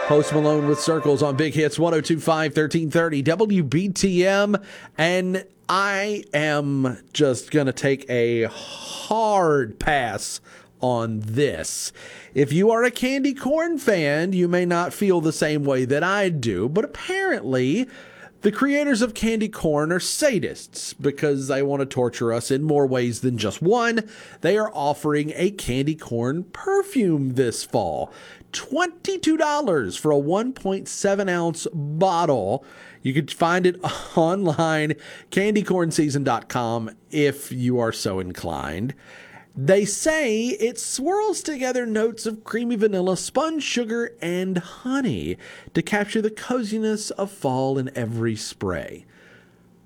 Post Malone with Circles on Big Hits 102.5, 1330 WBTM. And I am just going to take a hard pass on this. If you are a candy corn fan, you may not feel the same way that I do, but apparently the creators of candy corn are sadists because they want to torture us in more ways than just one. They are offering a candy corn perfume this fall. $22 for a 1.7 ounce bottle. You can find it online, candycornseason.com, if you are so inclined. They say it swirls together notes of creamy vanilla, spun sugar, and honey to capture the coziness of fall in every spray.